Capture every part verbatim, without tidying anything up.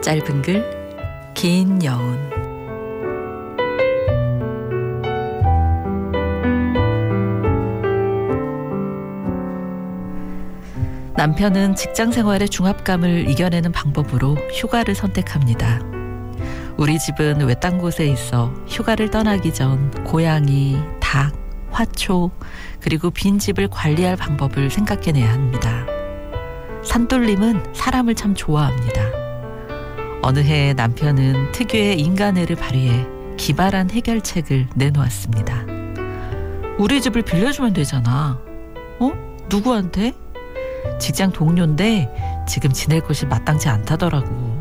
짧은 글, 긴 여운. 남편은 직장 생활의 중압감을 이겨내는 방법으로 휴가를 선택합니다. 우리 집은 외딴 곳에 있어 휴가를 떠나기 전 고양이, 닭, 화초, 그리고 빈집을 관리할 방법을 생각해내야 합니다. 산돌림은 사람을 참 좋아합니다. 어느 해 남편은 특유의 인간애를 발휘해 기발한 해결책을 내놓았습니다. 우리 집을 빌려주면 되잖아. 어? 누구한테? 직장 동료인데 지금 지낼 곳이 마땅치 않다더라고.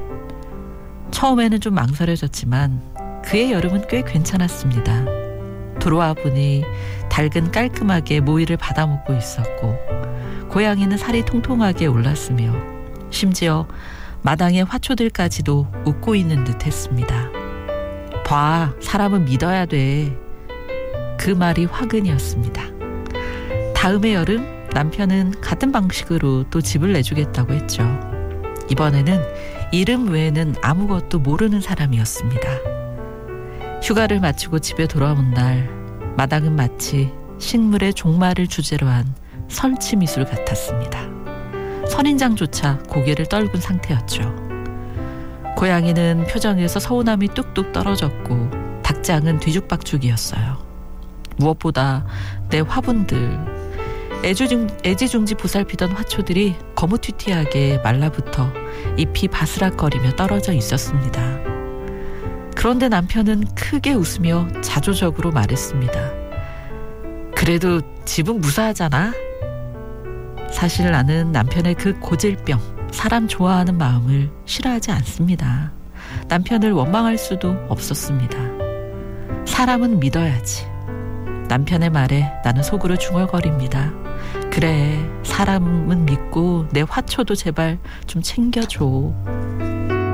처음에는 좀 망설여졌지만 그의 여름은 꽤 괜찮았습니다. 들어와 보니 닭은 깔끔하게 모이를 받아먹고 있었고 고양이는 살이 통통하게 올랐으며 심지어 마당의 화초들까지도 웃고 있는 듯 했습니다. 봐, 사람은 믿어야 돼. 그 말이 화근이었습니다. 다음해 여름 남편은 같은 방식으로 또 집을 내주겠다고 했죠. 이번에는 이름 외에는 아무것도 모르는 사람이었습니다. 휴가를 마치고 집에 돌아온 날 마당은 마치 식물의 종말을 주제로 한 설치미술 같았습니다. 선인장조차 고개를 떨군 상태였죠. 고양이는 표정에서 서운함이 뚝뚝 떨어졌고 닭장은 뒤죽박죽이었어요. 무엇보다 내 화분들, 애지중, 애지중지 보살피던 화초들이 거무튀튀하게 말라붙어 잎이 바스락거리며 떨어져 있었습니다. 그런데 남편은 크게 웃으며 자조적으로 말했습니다. 그래도 집은 무사하잖아. 사실 나는 남편의 그 고질병, 사람 좋아하는 마음을 싫어하지 않습니다. 남편을 원망할 수도 없었습니다. 사람은 믿어야지. 남편의 말에 나는 속으로 중얼거립니다. 그래, 사람은 믿고 내 화초도 제발 좀 챙겨줘.